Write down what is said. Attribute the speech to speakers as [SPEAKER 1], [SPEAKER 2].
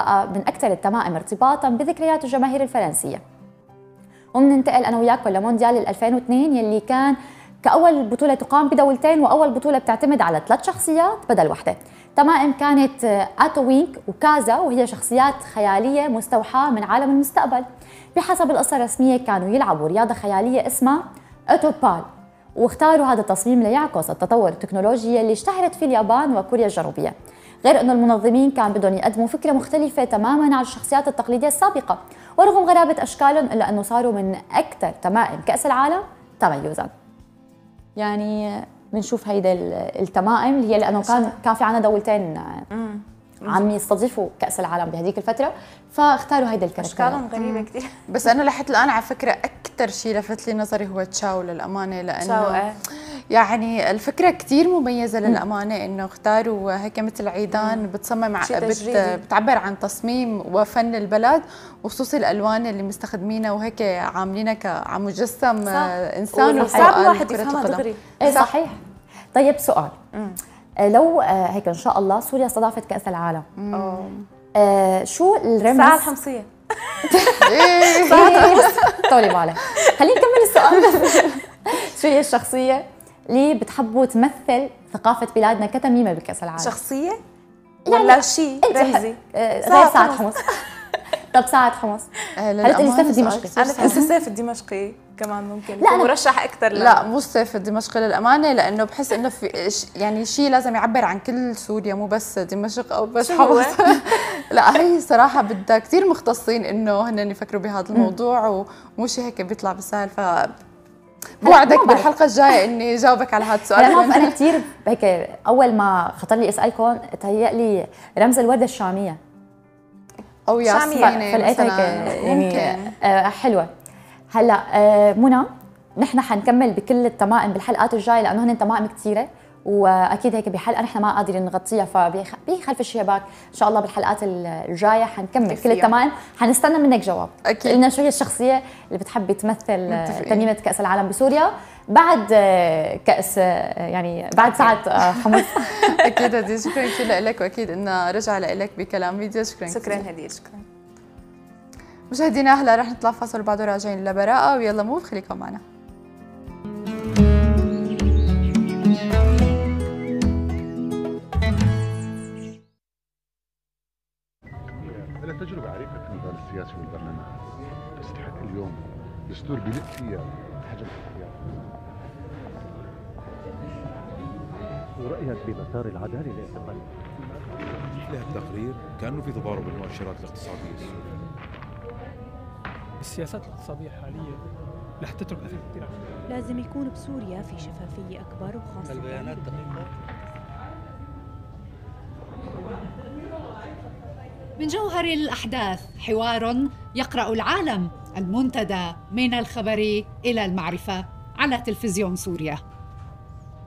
[SPEAKER 1] بقى من أكثر التمائم ارتباطاً بذكريات الجماهير الفرنسية. ومننتقل أنا وياكم لمونديال 2002 يلي كان كأول بطولة تقام بدولتين وأول بطولة بتعتمد على 3 شخصيات بدل وحدة. تمائم كانت آتوينك وكازا، وهي شخصيات خيالية مستوحاة من عالم المستقبل. بحسب القصة الرسمية كانوا يلعبوا رياضة خيالية اسمها أوتوبال، واختاروا هذا التصميم ليعكس التطور التكنولوجي اللي اشتهرت فيه اليابان وكوريا الجنوبية. غير أنه المنظمين كان بدهم يقدموا فكرة مختلفة تماماً عن الشخصيات التقليدية السابقة، ورغم غرابة أشكالهم إلا أنه صاروا من أكثر تمائم كأس العالم تميزاً. يعني بنشوف هيدا التمائم اللي هي لأنه كان في عنا دولتين عم يستضيفوا كأس العالم بهديك الفترة، فاختاروا هيدا الكاركتر.
[SPEAKER 2] أشكالهم غريبة كتير.
[SPEAKER 3] بس أنا لحد الآن على فكرة أكثر شيء لفت لي نظري هو تشاو للأمانة، لأنه يعني الفكرة كتير مميزة للأمانة، إنه اختاروا هيك مثل عيدان بتصمم بتعبر عن تصميم وفن البلد، وخصوصي الألوان اللي مستخدمينها وهيك عاملينها كعم مجسم إنسان،
[SPEAKER 2] وصعب الواحد يفهمها دغري.
[SPEAKER 1] إيه صحيح. طيب سؤال، لو هيك إن شاء الله سوريا استضافت كأس العالم، شو الرمز؟
[SPEAKER 2] الساعة الحمصية.
[SPEAKER 1] ساعة الحمص. طولي بالك، خلينا نكمل السؤال. شو هي الشخصية اللي بتحبوا تمثل ثقافة بلادنا كتميمة بكأس العالم؟
[SPEAKER 2] شخصية ولا شيء رمزي؟
[SPEAKER 1] غير ساعة حمص. طب ساعة حمص. هل تقولي سيف الدمشقي؟
[SPEAKER 2] أنا بحس سيف الدمشقي كمان ممكن يكون مرشح أكثر.
[SPEAKER 3] لا مو سيف الدمشقي للأمانة، لأنه بحس إنه في يعني شيء لازم يعبر عن كل سوريا، مو بس دمشق أو بس حمص. لا هي صراحة بدها كثير مختصين إنه هن يفكروا بهذا الموضوع، ومو شيء هيك بيطلع بالسهل. بوعدك بالحلقة الجاية إني جاوبك على هذا السؤال.
[SPEAKER 1] أنا كثير هيك أول ما خطر لي أسألكم تهيأ لي رمز الوردة الشامية
[SPEAKER 3] أو ياسمينة،
[SPEAKER 1] فلقيتها هيك يعني حلوة. هلا منى، نحن حنكمل بكل التمائم بالحلقات الجاية، لأنه هن تمائم كثيرة، واكيد هيك بحلقه نحن ما قادرين نغطيها، فبخلف الشباك ان شاء الله بالحلقات الجايه حنكمل كل التمائم. حنستنى منك جواب
[SPEAKER 3] اكيد،
[SPEAKER 1] قلنا شو هي الشخصيه اللي بتحبي تمثل تميمه كاس العالم بسوريا بعد كاس، يعني بعد ساعه حمص.
[SPEAKER 3] اكيد هدير، شكرا كثير لك، واكيد انه رجع لك بكلام فيديو.
[SPEAKER 2] شكرا هدير. شكرا
[SPEAKER 3] مشاهدينا، هلا رح نطلع فاصل وبعده راجعين لبراءه، ويلا موف خليكم معنا.
[SPEAKER 4] أنا تجربة عريقة في المجال السياسي والبرلمان، بس لحد اليوم دستور بيلق فيها حجم الحياة.
[SPEAKER 5] ورأيك بمسار العدالة لاعتقال
[SPEAKER 6] مثل التقرير كأنه في تضارب بالمؤشرات الاقتصادية السورية.
[SPEAKER 7] السياسات الاقتصادية الحالية رح تترك أثر كثير.
[SPEAKER 8] لازم يكون بسوريا في شفافية أكبر، وخاصة
[SPEAKER 9] البيانات دقيقة.
[SPEAKER 10] من جوهر الأحداث حوار يقرأ العالم، المنتدى من الخبر إلى المعرفة على تلفزيون سوريا.